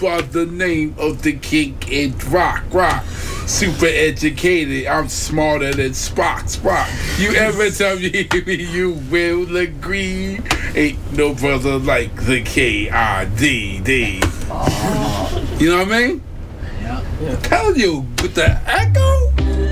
by the name of the king and rock. Super educated, I'm smarter than Spock. You ever tell me you will agree? Ain't no brother like the KIDD. You know what I mean? Yeah. Tell you with the echo.